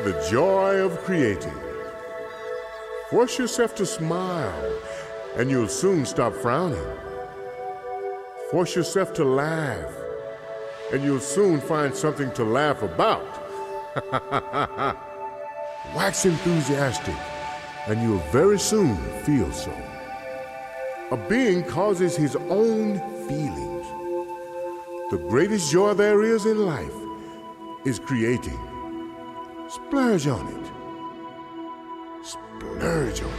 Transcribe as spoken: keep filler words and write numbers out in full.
The joy of creating. Force yourself to smile, and you'll soon stop frowning. Force yourself to laugh, and you'll soon find something to laugh about. Wax enthusiastic, and you'll very soon feel so. A being causes his own feelings. The greatest joy there is in life is creating. Splurge on it. Splurge on it.